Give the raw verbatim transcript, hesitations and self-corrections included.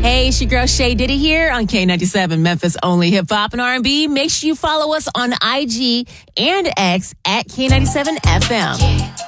Hey, it's your girl Shay Diddy here on K ninety-seven, Memphis only hip hop and R and B. Make sure you follow us on I G and X at K ninety-seven F M. Yeah.